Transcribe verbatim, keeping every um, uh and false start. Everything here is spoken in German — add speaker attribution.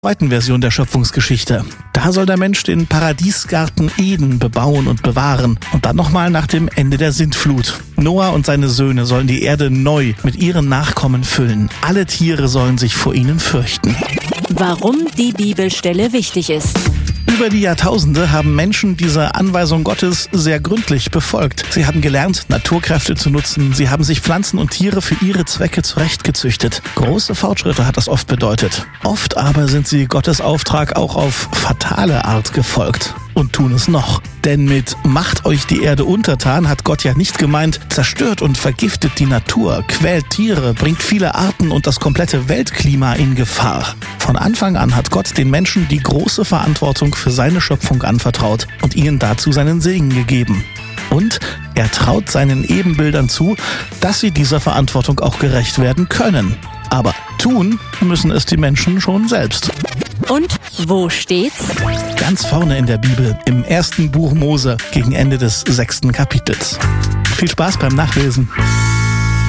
Speaker 1: Zweiten Version der Schöpfungsgeschichte. Da soll der Mensch den Paradiesgarten Eden bebauen und bewahren. Und dann nochmal nach dem Ende der Sintflut. Noah und seine Söhne sollen die Erde neu mit ihren Nachkommen füllen. Alle Tiere sollen sich vor ihnen fürchten.
Speaker 2: Warum die Bibelstelle wichtig ist.
Speaker 1: Über die Jahrtausende haben Menschen diese Anweisung Gottes sehr gründlich befolgt. Sie haben gelernt, Naturkräfte zu nutzen. Sie haben sich Pflanzen und Tiere für ihre Zwecke zurechtgezüchtet. Große Fortschritte hat das oft bedeutet. Oft aber sind sie Gottes Auftrag auch auf fatale Art gefolgt. Und tun es noch. Denn mit "Macht euch die Erde untertan" hat Gott ja nicht gemeint, zerstört und vergiftet die Natur, quält Tiere, bringt viele Arten und das komplette Weltklima in Gefahr. Von Anfang an hat Gott den Menschen die große Verantwortung für seine Schöpfung anvertraut und ihnen dazu seinen Segen gegeben. Und er traut seinen Ebenbildern zu, dass sie dieser Verantwortung auch gerecht werden können. Aber tun müssen es die Menschen schon selbst.
Speaker 2: Und wo steht's?
Speaker 1: Ganz vorne in der Bibel, im ersten Buch Mose, gegen Ende des sechsten Kapitels. Viel Spaß beim Nachlesen.